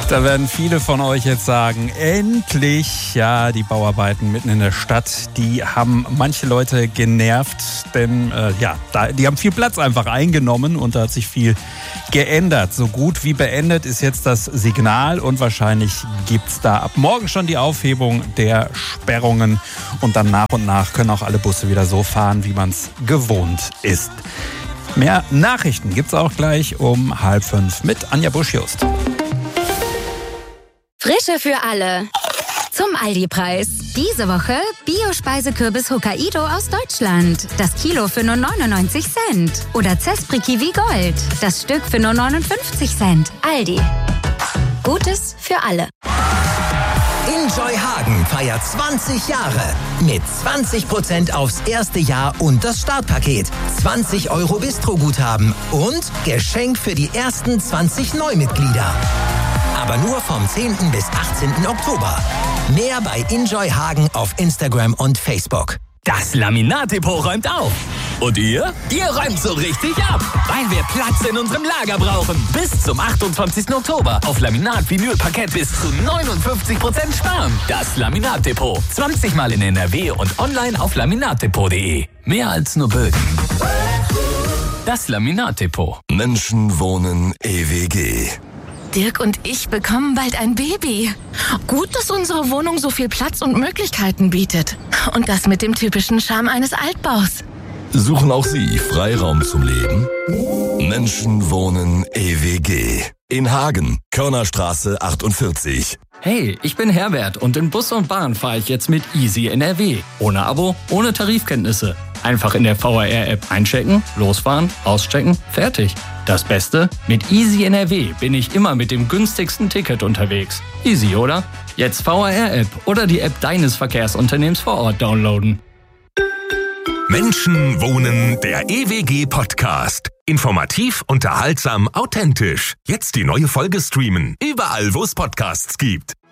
Da werden viele von euch jetzt sagen, endlich, ja, die Bauarbeiten mitten in der Stadt, die haben manche Leute genervt, denn die haben viel Platz einfach eingenommen und da hat sich viel geändert. So gut wie beendet ist jetzt das Signal und wahrscheinlich gibt's da ab morgen schon die Aufhebung der Sperrungen und dann nach und nach können auch alle Busse wieder so fahren, wie man es gewohnt ist. Mehr Nachrichten gibt's auch gleich um 4:30 mit Anja Busch-Just. Frische für alle. Zum Aldi-Preis. Diese Woche Bio-Speisekürbis Hokkaido aus Deutschland. Das Kilo für nur 99 Cent. Oder Zespri Kiwi Gold. Das Stück für nur 59 Cent. Aldi. Gutes für alle. Enjoy Hagen feiert 20 Jahre. Mit 20% aufs erste Jahr und das Startpaket. 20 € Bistro-Guthaben und Geschenk für die ersten 20 Neumitglieder. Aber nur vom 10. bis 18. Oktober. Mehr bei Enjoy Hagen auf Instagram und Facebook. Das Laminat-Depot räumt auf. Und ihr? Ihr räumt so richtig ab, weil wir Platz in unserem Lager brauchen. Bis zum 28. Oktober auf Laminat, Vinyl, Parkett bis zu 59% sparen. Das Laminat-Depot. 20 Mal in NRW und online auf laminatdepot.de. Mehr als nur Böden. Das Laminat-Depot. Menschen wohnen EWG. Dirk und ich bekommen bald ein Baby. Gut, dass unsere Wohnung so viel Platz und Möglichkeiten bietet. Und das mit dem typischen Charme eines Altbaus. Suchen auch Sie Freiraum zum Leben? Menschen wohnen EWG. In Hagen, Körnerstraße 48. Hey, ich bin Herbert und in Bus und Bahn fahre ich jetzt mit Easy NRW. Ohne Abo, ohne Tarifkenntnisse. Einfach in der VRR-App einchecken, losfahren, auschecken, fertig. Das Beste? Mit Easy NRW bin ich immer mit dem günstigsten Ticket unterwegs. Easy, oder? Jetzt VRR-App oder die App deines Verkehrsunternehmens vor Ort downloaden. Menschen wohnen, der EWG-Podcast. Informativ, unterhaltsam, authentisch. Jetzt die neue Folge streamen. Überall, wo es Podcasts gibt.